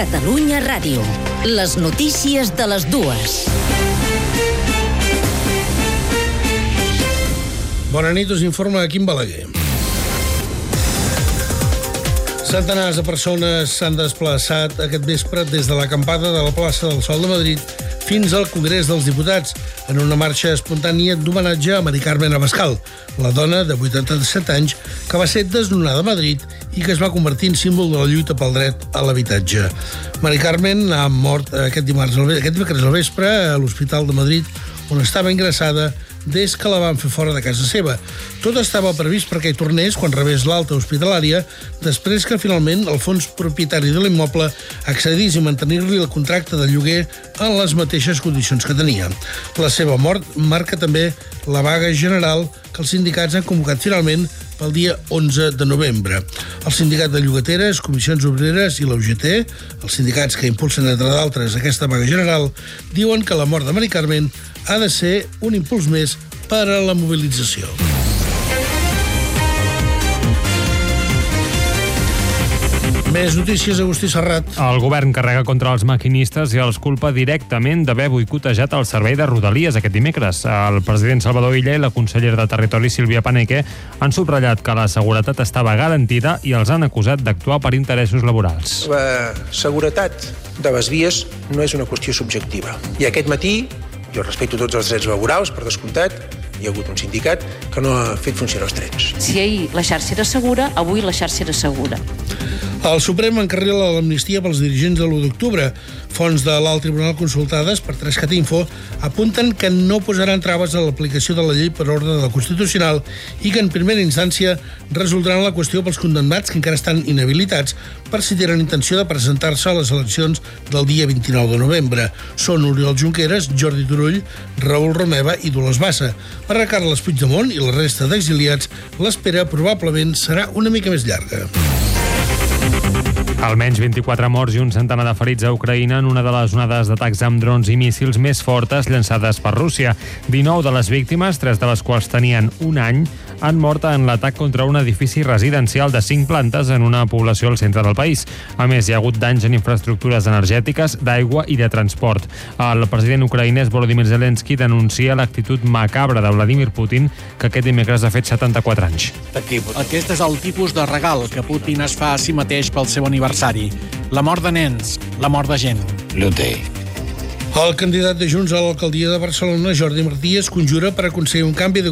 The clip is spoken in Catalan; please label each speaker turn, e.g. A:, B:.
A: Catalunya Ràdio. Les notícies de les dues.
B: Bona nit, us informa Quim Balaguer. Centenars de persones s'han desplaçat aquest vespre des de l'acampada de la plaça del Sol de Madrid fins al Congrés dels Diputats, en una marxa espontània d'homenatge a Mari Carmen Abascal, la dona de 87 anys que va ser desnonada a Madrid i que es va convertir en símbol de la lluita pel dret a l'habitatge. Mari Carmen ha mort aquest dimecres al vespre a l'Hospital de Madrid, on estava ingressada des que la van fer fora de casa seva. Tot estava previst perquè hi tornés quan rebés l'alta hospitalària, després que finalment el fons propietari de l'immoble accedís a mantenir-li el contracte de lloguer en les mateixes condicions que tenia. La seva mort marca també la vaga general que els sindicats han convocat finalment pel dia 11 de novembre. El Sindicat de Llogateres, Comissions Obreres i la UGT, els sindicats que impulsen, entre d'altres, aquesta vaga general, diuen que la mort de Mari Carmen ha de ser un impuls més per a la mobilització. Més notícies, Agustí Serrat.
C: El govern carrega contra els maquinistes i els culpa directament d'haver boicotejat el servei de Rodalies aquest dimecres. El president Salvador Illa i la consellera de Territori, Sílvia Paneque, han subratllat que la seguretat estava garantida i els han acusat d'actuar per interessos laborals.
D: La seguretat de les vies no és una qüestió subjectiva. I aquest matí, jo respecto tots els drets laborals, per descomptat, hi ha hagut un sindicat que no ha fet funcionar els trens.
E: Si ahir la xarxa era segura, avui la xarxa era segura.
B: El Suprem encarrila l'amnistia pels dirigents de l'1 d'octubre. Fonts de l'Alt Tribunal consultades per 3catinfo apunten que no posaran traves a l'aplicació de la llei per ordre del Constitucional i que en primera instància resoldran la qüestió pels condemnats que encara estan inhabilitats per si tenen intenció de presentar-se a les eleccions del dia 29 de novembre. Són Oriol Junqueras, Jordi Turull, Raül Romeva i Dolors Bassa. Per a Carles Puigdemont i la resta d'exiliats, l'espera probablement serà una mica més llarga.
C: Almenys 24 morts i un centenar de ferits a Ucraïna en una de les onades d'atacs amb drons i míssils més fortes llançades per Rússia. 19 de les víctimes, 3 de les quals tenien un any, han mort en l'atac contra un edifici residencial de 5 plantes en una població al centre del país. A més, hi ha hagut danys en infraestructures energètiques, d'aigua i de transport. El president ucraïnès Volodymyr Zelensky denuncia l'actitud macabra de Vladimir Putin, que aquest dimecres ha fet 74 anys.
F: Aquest és el tipus de regal que Putin es fa a si mateix pel seu aniversari. La mort de nens, la mort de gent.
B: El candidat de Junts a l'alcaldia de Barcelona, Jordi Martí, es conjura per aconseguir un canvi de